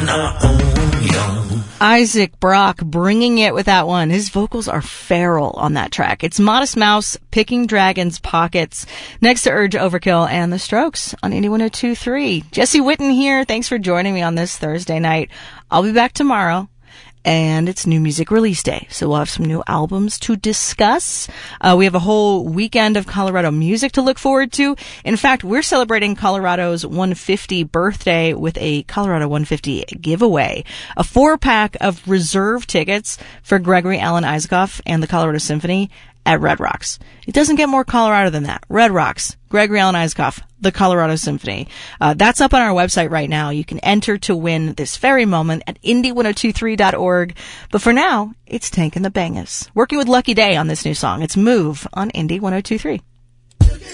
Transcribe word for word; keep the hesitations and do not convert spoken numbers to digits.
on our own, young. Isaac Brock bringing it with that one. His vocals are feral on that track. It's Modest Mouse, Picking Dragons' Pockets, next to Urge Overkill and The Strokes on Indie one oh two point three. Jesse Witten here. Thanks for joining me on this Thursday night. I'll be back tomorrow. And it's New Music Release Day, so we'll have some new albums to discuss. Uh, we have a whole weekend of Colorado music to look forward to. In fact, we're celebrating Colorado's one hundred fiftieth birthday with a Colorado one fifty giveaway. A four-pack of reserve tickets for Gregory Alan Isakov and the Colorado Symphony at Red Rocks. It doesn't get more Colorado than that. Red Rocks, Gregory Alan Isakov, the Colorado Symphony. Uh, that's up on our website right now. You can enter to win this very moment at indie ten twenty-three dot org. But for now, it's Tank and the Bangas, working with Lucky Day on this new song. It's Move on Indie ten twenty-three.